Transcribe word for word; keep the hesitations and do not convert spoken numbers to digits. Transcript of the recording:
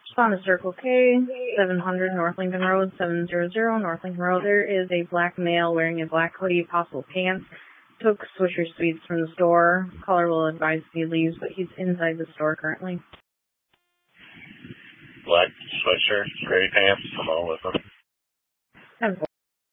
Spawn to Circle K, seven hundred North Lincoln Road, seven hundred North Lincoln Road. There is a black male wearing a black hoodie, possible pants. Took Swisher Sweets from the store. Caller will advise if he leaves, but he's inside the store currently. Black sweatshirt, gray pants, come on with him.